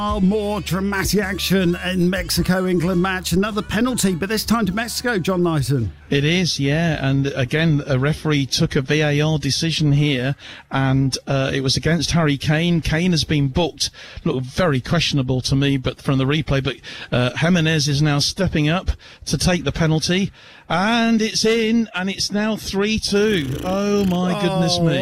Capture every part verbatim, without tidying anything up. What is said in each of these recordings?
More dramatic action in Mexico-England match. Another penalty, but this time to Mexico, John Knighton. It is, yeah. And again, a referee took a V A R decision here, and uh, it was against Harry Kane. Kane has been booked. Looked very questionable to me, but from the replay. But uh, Jimenez is now stepping up to take the penalty, and it's in, and it's now three two. Oh my goodness oh.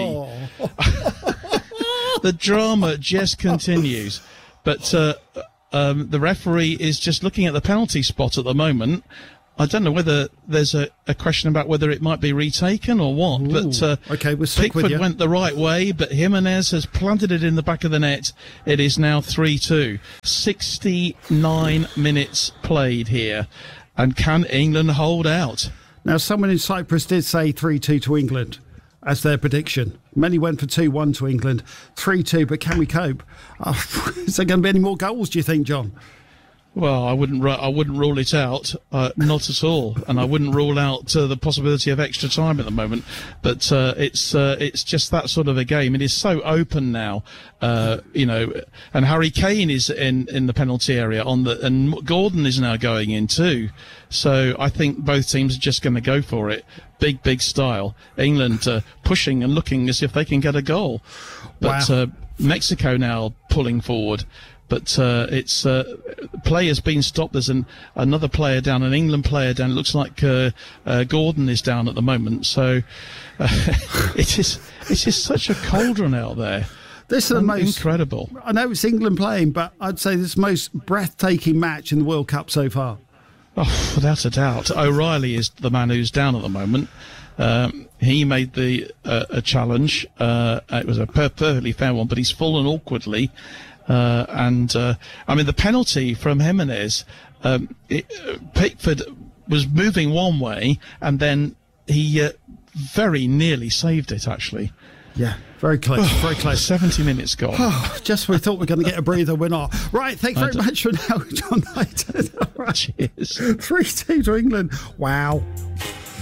me! The drama just continues. But uh, um, the referee is just looking at the penalty spot at the moment. I don't know whether there's a, a question about whether it might be retaken or what. Ooh, but uh, okay, we'll stick Pickford with you. went the right way, but Jimenez has planted it in the back of the net. It is now three two. sixty-nine minutes played here. And can England hold out? Now, someone in Cyprus did say three two to England as their prediction. Many went for two one to England, three two, but can we cope? Uh, is there going to be any more goals, do you think, John? Well, I wouldn't. I wouldn't rule it out, uh, not at all, and I wouldn't rule out uh, the possibility of extra time at the moment. But uh, it's uh, it's just that sort of a game. It is so open now, uh, you know. And Harry Kane is in, in the penalty area on the, and Gordon is now going in too. So I think both teams are just going to go for it, big big style. England uh, pushing and looking as if they can get a goal, but wow. uh, Mexico now pulling forward. But uh, it's uh, play has been stopped. There's an, another player down, an England player down. It looks like uh, uh, Gordon is down at the moment. So uh, it is it is such a cauldron out there. This is the most incredible. I know it's England playing, but I'd say this is the most breathtaking match in the World Cup so far. Oh, without a doubt. O'Reilly is the man who's down at the moment. Um, he made the uh, a challenge. Uh, it was a per- perfectly fair one, but he's fallen awkwardly. Uh, and, uh, I mean, the penalty from Jimenez, um, it, uh, Pickford was moving one way, and then he uh, very nearly saved it, actually. Yeah, very close, very close. seventy minutes gone. Oh, just when we thought we were going to get a breather, we're not. Right, thanks very much for now, John Knighton. All right. Cheers. three two to England. Wow.